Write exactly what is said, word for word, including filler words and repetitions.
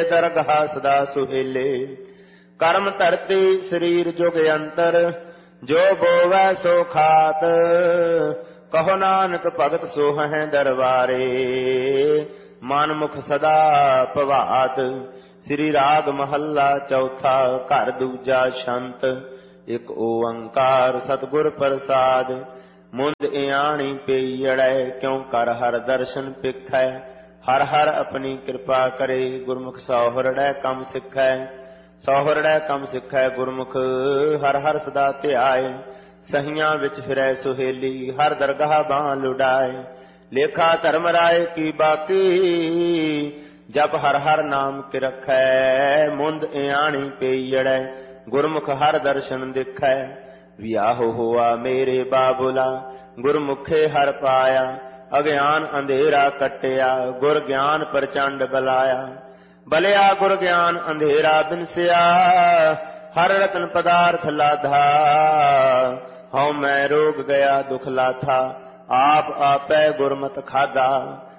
दरगाह सदा सुहेले। कर्म धरती शरीर जुग अंतर, जो बोवै सो खात। कहो नानक भगत सोहै दरबारे, मन मुख सदा भवात। श्री राग महला चौथा, घर दूजा छंत। एक ओंकार सतगुर प्रसाद, मुंद इयाणी पेयड़ै। क्यों कर हर दर्शन पिखै, हर हर अपनी कृपा करे। गुरमुख सौहरड़ै कम सिखै, सौहरड़ै कम सिखै गुरमुख। हर हर सदा ध्याए, सहियां विच फिरै सुहेली। हर दरगाह बां लुटाए, लेखा धर्म राय की बाकी। जप हर हर नाम के रखै, मुंद इयाणी पेयड़ै। गुरमुख हर दर्शन दिखै, वियाह हुआ मेरे बाबुला। गुरमुखे हर पाया, अज्ञान अंधेरा कटिया। गुर ज्ञान प्रचंड बलाया, बलिया गुर ज्ञान अंधेरा बिनसिया। हर रतन पदार्थ लाधा, हऊँ मैं रोग गया दुख लाथा। आप आपै गुरमत खाधा,